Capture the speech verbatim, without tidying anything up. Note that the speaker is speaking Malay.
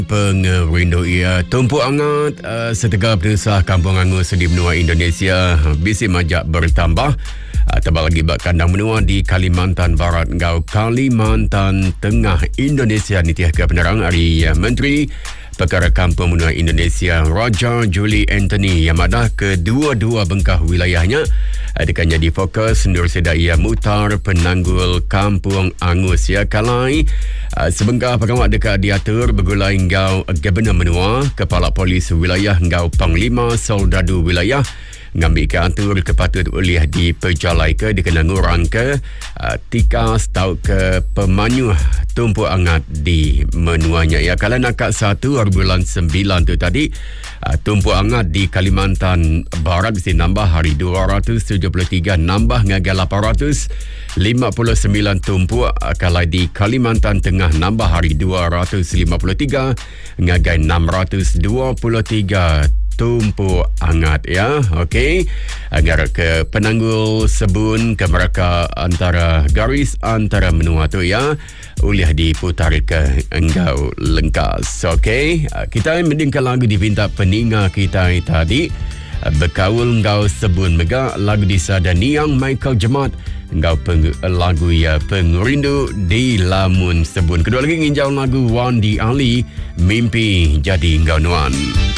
Pengerindu ia tumpuk hangat uh, setegah penduduk Kampung Angus di benua Indonesia bisi majak bertambah uh, tebal lagi bak kandang benua di Kalimantan Barat ngau Kalimantan Tengah Indonesia. Nitiah ke penerang hari uh, Menteri Perkara Kampung Benua Indonesia Raja Julie Anthony yang madah kedua-dua bengkah wilayahnya akan jadi fokus Nur Seda ia mutar penanggul Kampung Angus ya kalai uh, sebengkah pegawai dekat diatur bergulai ngau Gubernur Menua, Kepala Polis Wilayah ngau Panglima Soldadu Wilayah ngambil ke atur kepatut oleh diperjalai ke dikena ngurang ke uh, tikas tau ke pemanyuh tumpuk hangat di menuanya ya. Kalau nakak satu bulan sembilan tu tadi uh, tumpuk hangat di Kalimantan Barat mesti nambah hari dua ratus tujuh puluh tiga nambah ngagai lapan ratus lima puluh sembilan tumpuk. Uh, kalau di Kalimantan Tengah nambah hari dua ratus lima puluh tiga ngagai enam ratus dua puluh tiga tumpuk hangat ya. Okey, agar ke penanggul sebun ke mereka antara garis antara menua tu ya boleh diputar ke engkau lengkas. Okey, kita mendengar lagu dipinta peninga kita tadi berkaul engkau sebun mega lagu disada Niang Michael Jemat engkau peng, lagu ya pengerindu di lamun sebun. Kedua lagi nginjau lagu Wandi Ali Mimpi Jadi Engkau Nuan.